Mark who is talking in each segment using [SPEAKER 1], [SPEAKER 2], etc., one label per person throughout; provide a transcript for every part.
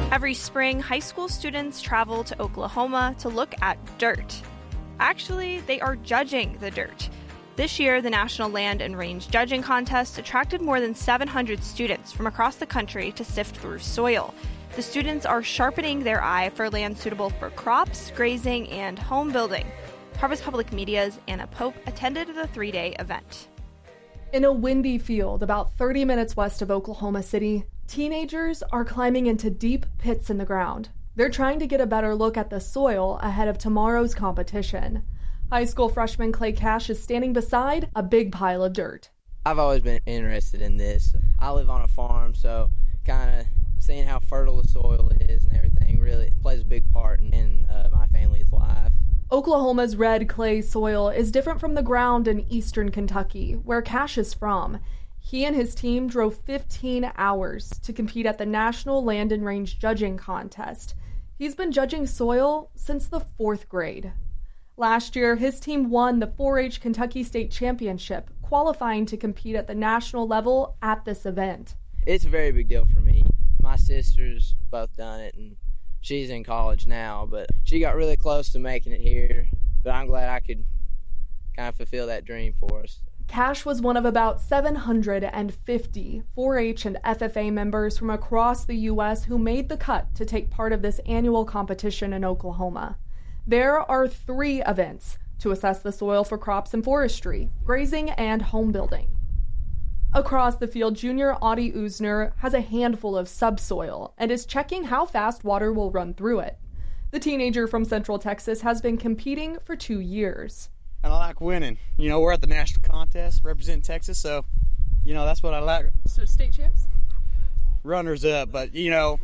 [SPEAKER 1] Every spring, high school students travel to Oklahoma to look at dirt. Actually, they are judging the dirt. This year, the National Land and Range Judging Contest attracted more than 700 students from across the country to sift through soil. The students are sharpening their eye for land suitable for crops, grazing, and home building. Harvest Public Media's Anna Pope attended the 3-day event.
[SPEAKER 2] In a windy field about 30 minutes west of Oklahoma City, teenagers are climbing into deep pits in the ground. They're trying to get a better look at the soil ahead of tomorrow's competition. High school freshman Clay Cash is standing beside a big pile of dirt.
[SPEAKER 3] I've always been interested in this. I live on a farm, so kind of seeing how fertile the soil is and everything really plays a big part in my family's life.
[SPEAKER 2] Oklahoma's red clay soil is different from the ground in eastern Kentucky, where Cash is from. He and his team drove 15 hours to compete at the National Land and Range Judging Contest. He's been judging soil since the 4th grade. Last year, his team won the 4-H Kentucky State Championship, qualifying to compete at the national level at this event.
[SPEAKER 3] It's a very big deal for me. My sister's both done it, and she's in college now, but she got really close to making it here, but I'm glad I could kind of fulfill that dream for us.
[SPEAKER 2] Cash was one of about 750 4-H and FFA members from across the U.S. who made the cut to take part of this annual competition in Oklahoma. There are 3 events to assess the soil for crops and forestry, grazing, and home building. Across the field, junior Audie Usner has a handful of subsoil and is checking how fast water will run through it. The teenager from Central Texas has been competing for 2 years.
[SPEAKER 4] And I like winning. You know, we're at the national contest representing Texas, so, you know, that's what I like.
[SPEAKER 2] So state champs?
[SPEAKER 4] Runners up, but, you know,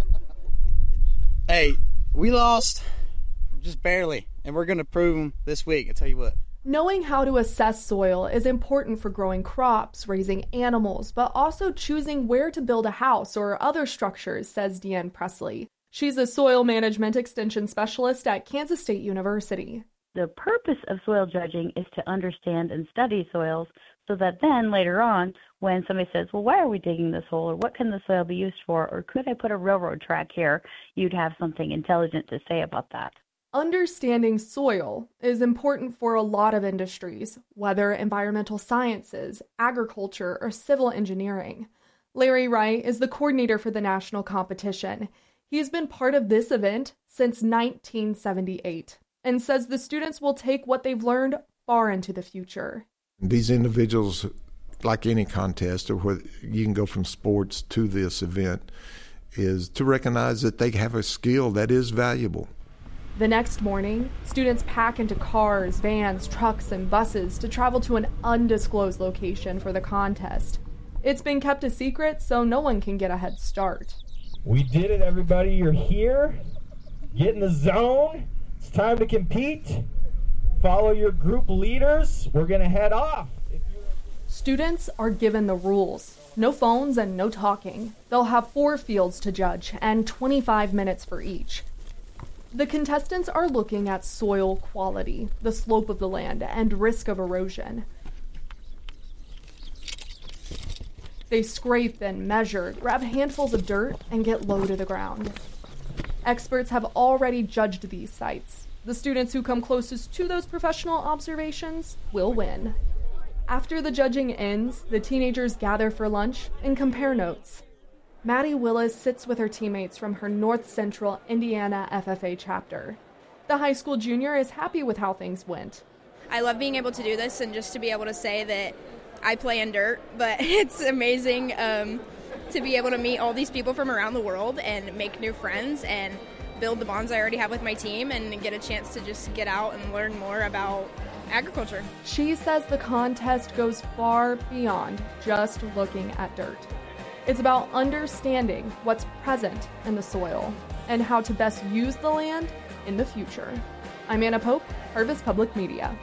[SPEAKER 4] hey, we lost just barely, and we're going to prove them this week, I tell you what.
[SPEAKER 2] Knowing how to assess soil is important for growing crops, raising animals, but also choosing where to build a house or other structures, says Deanne Presley. She's a soil management extension specialist at Kansas State University.
[SPEAKER 5] The purpose of soil judging is to understand and study soils so that then later on, when somebody says, well, why are we digging this hole, or what can the soil be used for, or could I put a railroad track here, you'd have something intelligent to say about that.
[SPEAKER 2] Understanding soil is important for a lot of industries, whether environmental sciences, agriculture, or civil engineering. Larry Wright is the coordinator for the national competition. He's been part of this event since 1978 and says the students will take what they've learned far into the future.
[SPEAKER 6] These individuals, like any contest or where you can go from sports to this event, is to recognize that they have a skill that is valuable.
[SPEAKER 2] The next morning, students pack into cars, vans, trucks, and buses to travel to an undisclosed location for the contest. It's been kept a secret, so no one can get a head start.
[SPEAKER 7] We did it, everybody. You're here. Get in the zone. It's time to compete. Follow your group leaders. We're going to head off.
[SPEAKER 2] Students are given the rules. No phones and no talking. They'll have 4 fields to judge and 25 minutes for each. The contestants are looking at soil quality, the slope of the land, and risk of erosion. They scrape and measure, grab handfuls of dirt, and get low to the ground. Experts have already judged these sites. The students who come closest to those professional observations will win. After the judging ends, the teenagers gather for lunch and compare notes. Maddie Willis sits with her teammates from her North Central Indiana FFA chapter. The high school junior is happy with how things went.
[SPEAKER 8] I love being able to do this and just to be able to say that I play in dirt, but it's amazing to be able to meet all these people from around the world and make new friends and build the bonds I already have with my team and get a chance to just get out and learn more about agriculture.
[SPEAKER 2] She says the contest goes far beyond just looking at dirt. It's about understanding what's present in the soil and how to best use the land in the future. I'm Anna Pope, Harvest Public Media.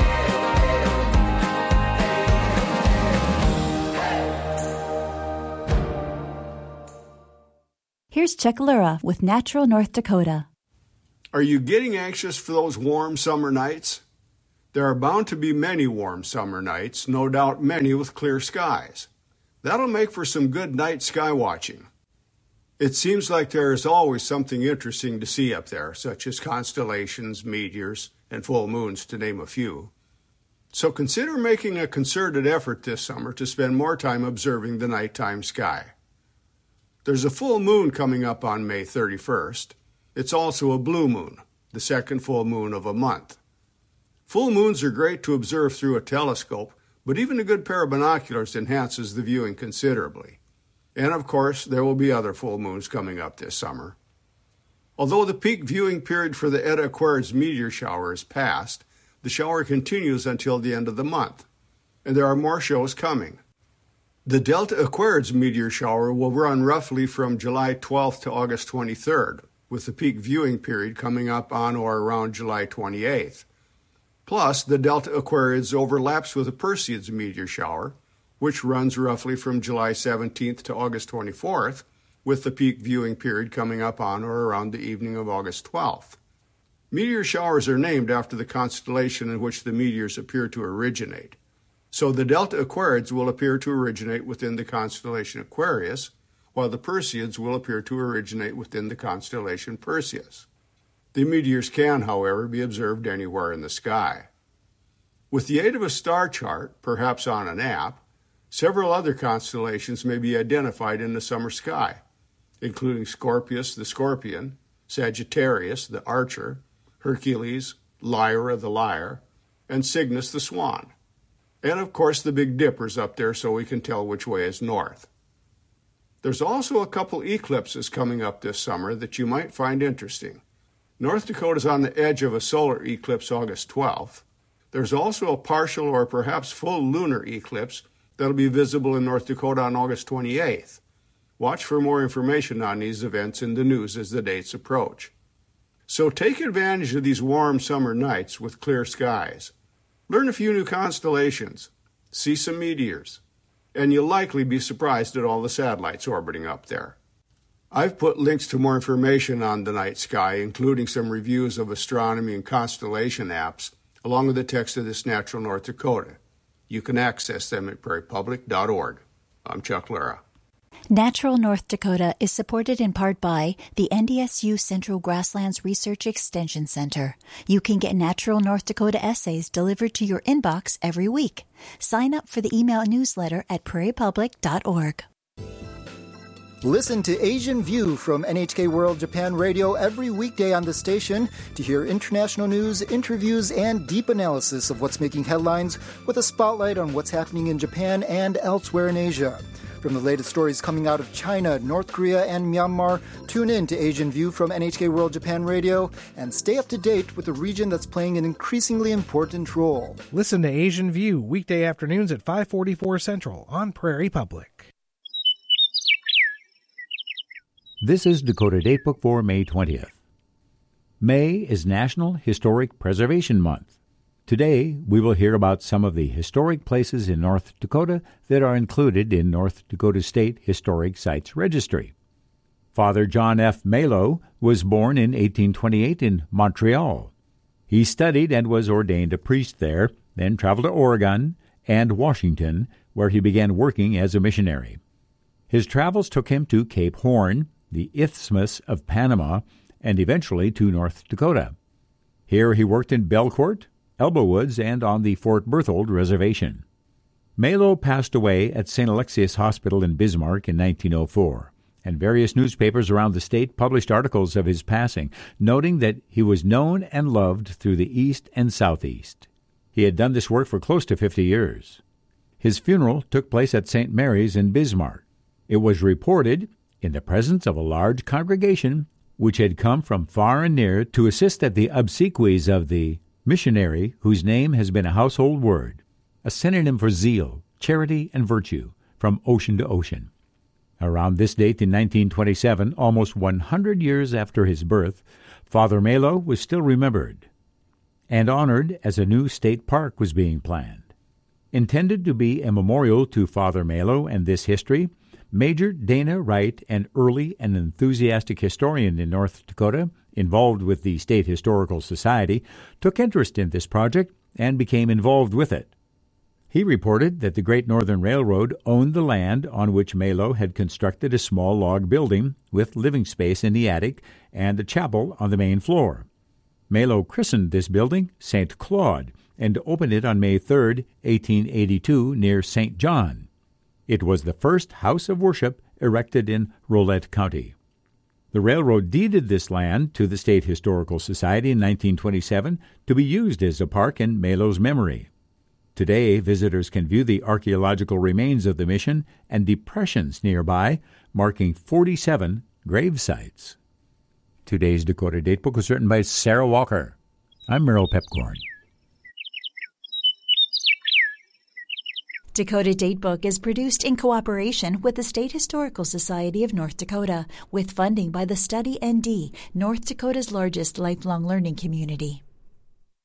[SPEAKER 9] Here's Chuck Lura with Natural North Dakota.
[SPEAKER 10] Are you getting anxious for those warm summer nights? There are bound to be many warm summer nights, no doubt many with clear skies. That'll make for some good night sky watching. It seems like there is always something interesting to see up there, such as constellations, meteors, and full moons, to name a few. So consider making a concerted effort this summer to spend more time observing the nighttime sky. There's a full moon coming up on May 31st. It's also a blue moon, the second full moon of a month. Full moons are great to observe through a telescope, but even a good pair of binoculars enhances the viewing considerably. And of course, there will be other full moons coming up this summer. Although the peak viewing period for the Eta Aquariids meteor shower is past, the shower continues until the end of the month, and there are more shows coming. The Delta Aquariids meteor shower will run roughly from July 12th to August 23rd, with the peak viewing period coming up on or around July 28th. Plus, the Delta Aquariids overlaps with the Perseids meteor shower, which runs roughly from July 17th to August 24th, with the peak viewing period coming up on or around the evening of August 12th. Meteor showers are named after the constellation in which the meteors appear to originate. So the Delta Aquariids will appear to originate within the constellation Aquarius, while the Perseids will appear to originate within the constellation Perseus. The meteors can, however, be observed anywhere in the sky. With the aid of a star chart, perhaps on an app, several other constellations may be identified in the summer sky, including Scorpius the Scorpion, Sagittarius the Archer, Hercules, Lyra the Lyre, and Cygnus the Swan. And of course the Big Dipper's up there so we can tell which way is north. There's also a couple eclipses coming up this summer that you might find interesting. North Dakota's on the edge of a solar eclipse August 12th. There's also a partial or perhaps full lunar eclipse that'll be visible in North Dakota on August 28th. Watch for more information on these events in the news as the dates approach. So take advantage of these warm summer nights with clear skies. Learn a few new constellations, see some meteors, and you'll likely be surprised at all the satellites orbiting up there. I've put links to more information on the night sky, including some reviews of astronomy and constellation apps, along with the text of This Natural North Dakota. You can access them at prairiepublic.org. I'm Chuck Lara.
[SPEAKER 9] Natural North Dakota is supported in part by the NDSU Central Grasslands Research Extension Center. You can get Natural North Dakota essays delivered to your inbox every week. Sign up for the email newsletter at prairiepublic.org.
[SPEAKER 11] Listen to Asian View from NHK World Japan Radio every weekday on the station to hear international news, interviews, and deep analysis of what's making headlines with a spotlight on what's happening in Japan and elsewhere in Asia. From the latest stories coming out of China, North Korea, and Myanmar, tune in to Asian View from NHK World Japan Radio and stay up to date with the region that's playing an increasingly important role.
[SPEAKER 12] Listen to Asian View weekday afternoons at 5:44 Central on Prairie Public.
[SPEAKER 13] This is Dakota Datebook for May 20th. May is National Historic Preservation Month. Today, we will hear about some of the historic places in North Dakota that are included in North Dakota State Historic Sites Registry. Father John F. Malo was born in 1828 in Montreal. He studied and was ordained a priest there, then traveled to Oregon and Washington, where he began working as a missionary. His travels took him to Cape Horn, the Isthmus of Panama, and eventually to North Dakota. Here he worked in Belcourt, Elbow Woods, and on the Fort Berthold Reservation. Malo passed away at St. Alexius Hospital in Bismarck in 1904, and various newspapers around the state published articles of his passing, noting that he was known and loved through the East and Southeast. He had done this work for close to 50 years. His funeral took place at St. Mary's in Bismarck. It was reported in the presence of a large congregation which had come from far and near to assist at the obsequies of the missionary whose name has been a household word, a synonym for zeal, charity, and virtue, from ocean to ocean. Around this date in 1927, almost 100 years after his birth, Father Malo was still remembered and honored as a new state park was being planned. Intended to be a memorial to Father Malo and this history, Major Dana Wright, an early and enthusiastic historian in North Dakota, involved with the State Historical Society, took interest in this project and became involved with it. He reported that the Great Northern Railroad owned the land on which Melo had constructed a small log building with living space in the attic and a chapel on the main floor. Melo christened this building St. Claude and opened it on May 3, 1882, near St. John. It was the first house of worship erected in Rolette County. The railroad deeded this land to the State Historical Society in 1927 to be used as a park in Melo's memory. Today, visitors can view the archaeological remains of the mission and depressions nearby, marking 47 grave sites. Today's Dakota Datebook was written by Sarah Walker. I'm Merrill Pepcorn.
[SPEAKER 9] Dakota Datebook is produced in cooperation with the State Historical Society of North Dakota, with funding by the Study ND, North Dakota's largest lifelong learning community.